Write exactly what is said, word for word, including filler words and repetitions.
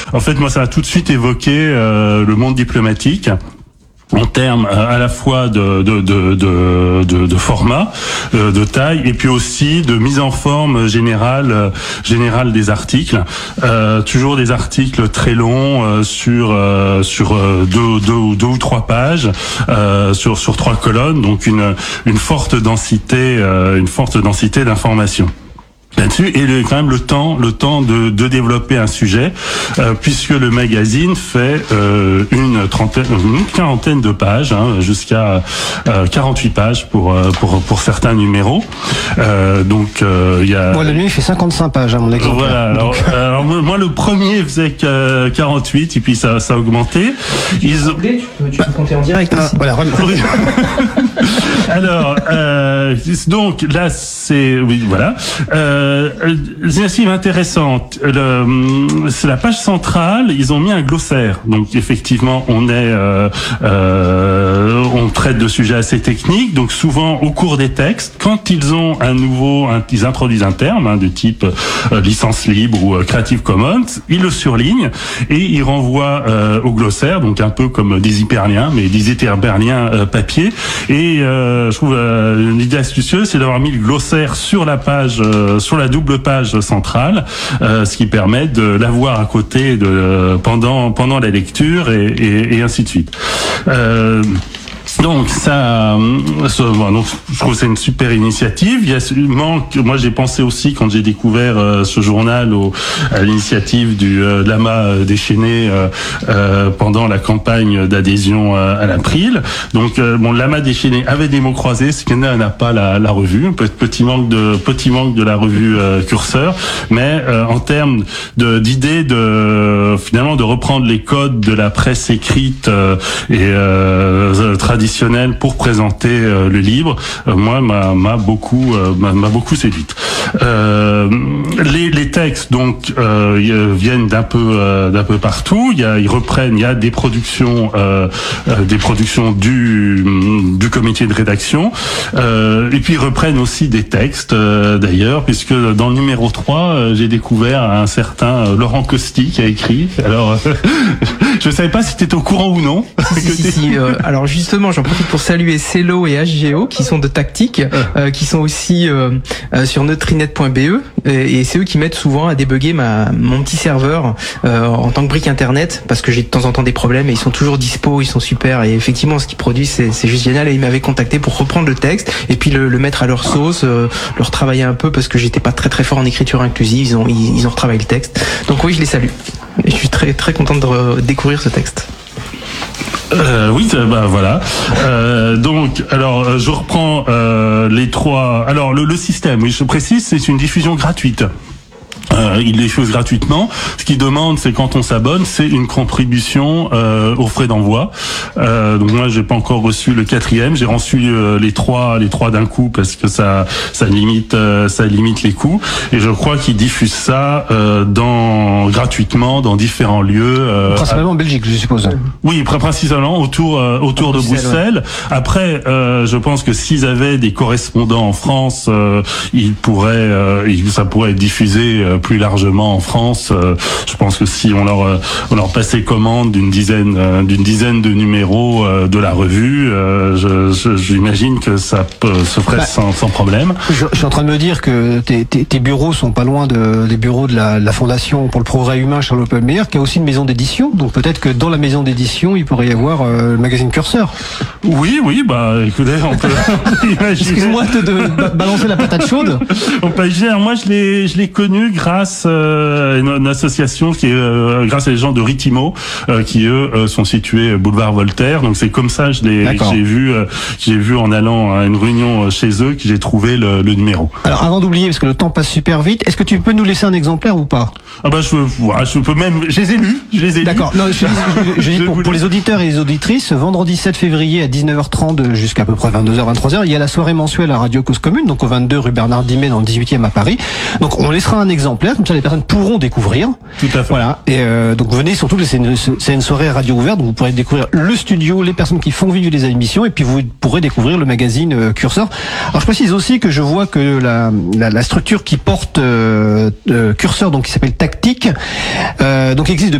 En fait, moi, ça a tout de suite évoqué euh, le monde diplomatique, en termes à la fois de de de de, de, de format, euh, de taille, et puis aussi de mise en forme générale euh, générale des articles. Euh, toujours des articles très longs euh, sur euh, sur euh, deux, deux deux ou trois pages, euh, sur sur trois colonnes, donc une une forte densité euh, une forte densité d'informations là-dessus, et le, quand même le temps le temps de, de développer un sujet, euh, puisque le magazine fait euh, une trentaine une quarantaine de pages, hein, jusqu'à euh, quarante-huit pages pour pour pour certains numéros. Euh, donc il euh, y a moi le nuit fait cinquante-cinq pages à mon exemple. Voilà, alors, alors moi le premier faisait que quarante-huit, et puis ça ça a augmenté. Ils tu peux, tu peux compter en direct. Ah, voilà. Alors euh, donc là c'est oui voilà. Euh, L'initiative intéressante, le, c'est la page centrale. Ils ont mis un glossaire. Donc effectivement, on est, euh, euh, on traite de sujets assez techniques. Donc souvent, au cours des textes, quand ils ont un nouveau, un, ils introduisent un terme hein, de type euh, licence libre ou euh, Creative Commons, ils le surlignent et ils renvoient euh, au glossaire. Donc un peu comme des hyperliens, mais des hyperliens euh, papier. Et euh, je trouve euh, l'idée astucieuse, c'est d'avoir mis le glossaire sur la page. Euh, sur la double page centrale, euh, ce qui permet de l'avoir à côté de euh, pendant pendant la lecture et, et, et ainsi de suite. Euh, Donc ça, ça bon, donc je trouve que c'est une super initiative. Il y a manque. Moi, j'ai pensé aussi quand j'ai découvert euh, ce journal au, à l'initiative du euh, Lama déchaîné euh, euh, pendant la campagne d'adhésion euh, à l'April. Donc euh, bon, Lama déchaîné avait des mots croisés, ce qui n'a pas la, la revue. Petit manque de petit manque de la revue euh, Curseur, mais euh, en termes de d'idées de finalement de reprendre les codes de la presse écrite euh, et euh, traditionnelle pour présenter euh, le livre, euh, moi m'a m'a beaucoup euh, m'a, m'a beaucoup séduite. Euh, les, les textes donc euh, viennent d'un peu euh, d'un peu partout. Il y a ils reprennent il y a des productions euh, euh, des productions du du comité de rédaction euh, et puis ils reprennent aussi des textes euh, d'ailleurs, puisque dans le numéro trois euh, j'ai découvert un certain euh, Laurent Costi qui a écrit. Alors euh, je savais pas si tu étais au courant ou non. Si, si, si, si, euh, alors justement, j'en profite pour saluer Cello et H G O qui sont de Tactique, euh, qui sont aussi euh, euh, sur neutrinet point b e, et, et c'est eux qui m'aident souvent à débugger ma mon petit serveur euh, en tant que brique internet, parce que j'ai de temps en temps des problèmes, et ils sont toujours dispo, ils sont super, et effectivement ce qu'ils produisent c'est, c'est juste génial. Et ils m'avaient contacté pour reprendre le texte et puis le, le mettre à leur sauce, euh, le retravailler un peu, parce que j'étais pas très très fort en écriture inclusive. Ils ont ils, ils ont retravaillé le texte, donc oui, je les salue et je suis très très contente de re- découvrir ce texte. Euh, oui, bah voilà. Euh, donc, alors, je reprends euh, les trois. Alors, le, le système. Oui, je précise, c'est une diffusion gratuite. Euh, il les diffuse gratuitement. Ce qu'il demande, c'est quand on s'abonne, c'est une contribution euh, aux frais d'envoi. Euh, donc moi, j'ai pas encore reçu le quatrième. J'ai reçu euh, les trois, les trois d'un coup, parce que ça, ça limite, euh, ça limite les coûts. Et je crois qu'ils diffusent ça euh, dans gratuitement dans différents lieux. Euh, Principalement à... en Belgique, je suppose. Oui, principalement autour, euh, autour de Bruxelles. Bruxelles. Ouais. Après, euh, je pense que s'ils avaient des correspondants en France, euh, ils pourraient, euh, ça pourrait être diffusé euh, plus largement en France. Euh, je pense que si on leur euh, on leur passait commande d'une dizaine euh, d'une dizaine de numéros euh, de la revue, euh, je, je, j'imagine que ça peut, se ferait bah, sans, sans problème. Je, je suis en train de me dire que tes, tes, tes bureaux sont pas loin de, des bureaux de la, la Fondation pour le progrès humain Charles Oppelmayer, qui a aussi une maison d'édition. Donc peut-être que dans la maison d'édition, il pourrait y avoir euh, le magazine Curseur. Oui, oui, bah écoutez, on peut imaginer. Excuse-moi de, de balancer la patate chaude. On peut imaginer. Moi, je l'ai, je l'ai connu grâce euh, à une, une association qui est euh, grâce à les gens de Ritimo, euh, qui eux euh, sont situés boulevard Voltaire. Donc c'est comme ça que je l'ai, que j'ai vu, euh, j'ai vu en allant à une réunion chez eux que j'ai trouvé le, le numéro. Alors avant d'oublier, parce que le temps passe super vite, est-ce que tu peux nous laisser un exemplaire ou pas? Ah bah je, ouais, je peux même, je les ai lus, je les ai D'accord. lus. Non, je, je, je, je, pour, pour les auditeurs et les auditrices, vendredi sept février à dix-neuf heures trente jusqu'à à peu près vingt-deux heures, vingt-trois heures, il y a la soirée mensuelle à Radio Cause Commune, donc au vingt-deux rue Bernard Dimet dans le dix-huitième à Paris. Donc on laissera un exemplaire, comme ça les personnes pourront découvrir. Tout à fait. Voilà. Et euh, donc venez, surtout, c'est une, c'est une soirée radio ouverte, donc vous pourrez découvrir le studio, les personnes qui font vivre les émissions, et puis vous pourrez découvrir le magazine euh, Curseur. Alors je précise aussi que je vois que la, la, la structure qui porte euh, euh, Curseur, donc qui s'appelle Tactique, euh, donc existe depuis